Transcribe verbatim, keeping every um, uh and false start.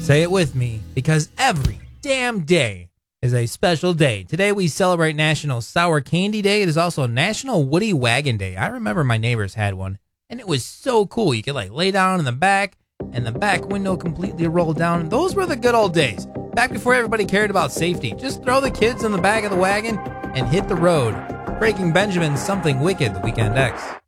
Say it with me, because every damn day is a special day. Today we celebrate National Sour Candy Day. It is also National Woody Wagon Day. I remember my neighbors had one, and it was so cool. You could like lay down in the back, and the back window completely rolled down. Those were the good old days, back before everybody cared about safety. Just throw the kids in the back of the wagon and hit the road. Breaking Benjamin's Something Wicked, the Weekend X.